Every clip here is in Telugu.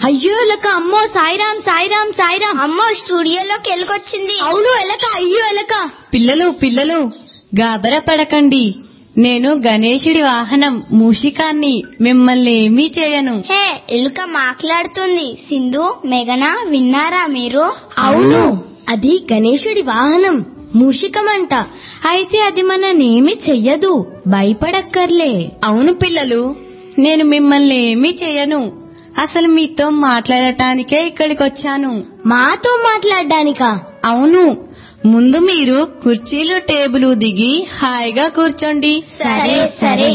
అయ్యో ఎలక, అమ్మో సాయిరాం సాయిరాం సాయిరాం. అమ్మో స్టూడియోలోకి ఎలుకొచ్చింది. అవును ఎలక, అయ్యో ఎలక. పిల్లలు గాబరా పడకండి, నేను గణేశుడి వాహనం మూషికాన్ని, మిమ్మల్ని ఏమీ చేయను. హే, ఎలుక మాట్లాడుతుంది. సింధు, మేఘన, విన్నారా మీరు? అవును, అది గణేశుడి వాహనం మూషికమంట. అయితే అది మననేమి చెయ్యదు, భయపడక్కర్లే. అవును పిల్లలు, నేను మిమ్మల్ని ఏమీ చేయను. అసలు మీతో మాట్లాడటానికే ఇక్కడికొచ్చాను. మాతో మాట్లాడడానికా? అవును, ముందు మీరు కుర్చీలు టేబుల్ దిగి హాయిగా కూర్చోండి. సరే సరే.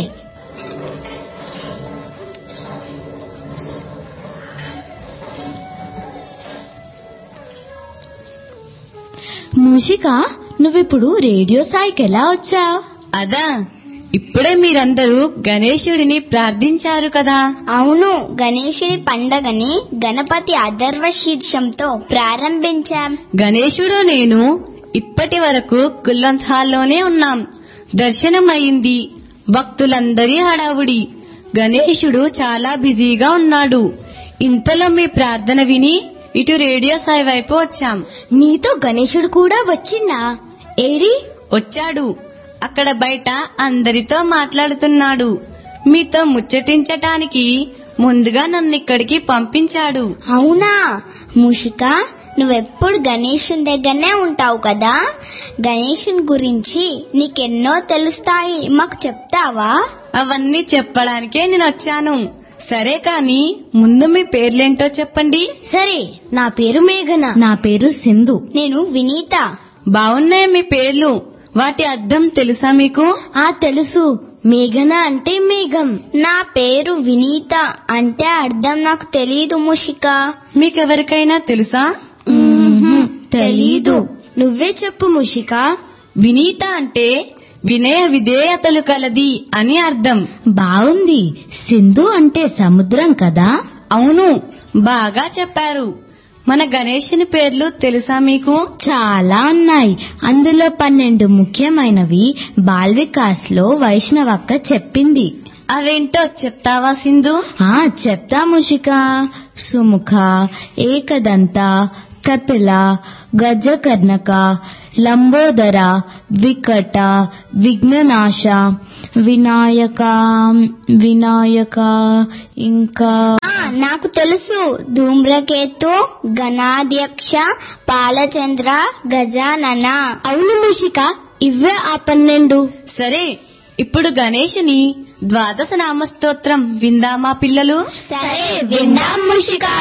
మూషిక, నువ్విప్పుడు రేడియో సాయికి ఎలా వచ్చావు? అదా, ఇప్పుడే మీరందరూ గణేశుడిని ప్రార్థించారు కదా. అవును, గణేశుని పండగని గణపతి అథర్వ శీర్షంతో ప్రారంభించాం. గణేశుడు నేను ఇప్పటి వరకు కుల్లంత్ హాల్లోనే ఉన్నాం. దర్శనం అయింది, భక్తులందరి హడావుడి. గణేశుడు చాలా బిజీగా ఉన్నాడు. ఇంతలో మీ ప్రార్థన విని ఇటు రేడియో సాయి వైపు వచ్చాం. నీతో గణేశుడు కూడా వచ్చిందా? ఏడి? వచ్చాడు, అక్కడ బయట అందరితో మాట్లాడుతున్నాడు. మీతో ముచ్చటించటానికి ముందుగా నన్ను ఇక్కడికి పంపించాడు. అవునా మూషిక, నువ్వెప్పుడు గణేశుని దగ్గరనే ఉంటావు కదా. గణేశుని గురించి నీకెన్నో తెలుస్తాయి, మాకు చెప్తావా? అవన్నీ చెప్పడానికే నేను వచ్చాను. సరే కాని ముందు మీ పేర్లేంటో చెప్పండి. సరే, నా పేరు మేఘన. నా పేరు సింధు. నేను వినీత. బాగున్నాయి మీ పేర్లు. వాటి అర్థం తెలుసా మీకు? తెలుసు. మేఘన అంటే మేఘం. నా పేరు వినీత అంటే అర్థం నాకు తెలీదు మూషిక. మీకెవరికైనా తెలుసా? తెలీదు. నువ్వే చెప్పు మూషిక. వినీత అంటే వినయ విధేయతలు కలది అని అర్థం. బాగుంది. సింధు అంటే సముద్రం కదా. అవును, బాగా చెప్పారు. మన గణేశుని పేర్లు తెలుసా మీకు? చాలా ఉన్నాయి. అందులో 12 ముఖ్యమైనవి బాల్ వికాస్ లో వైష్ణవక్క చెప్పింది. అవేంటో చెప్తావా సింధు? చెప్తా మూషిక. సుముఖ, ఏకదంత, కపిల, గజకర్ణక, లంబోదర, వికట, విఘ్ననాశ, వినాయక ఇంకా నాకు తెలుసు. ధూమ్రకేతు, గణాధ్యక్ష, పాలచంద్ర, గజానన. అవును మూషిక, ఇవే ఆ 12. సరే, ఇప్పుడు గణేశుని ద్వాదశ నామస్తోత్రం విందామా పిల్లలు? సరే, విందాం మూషిక.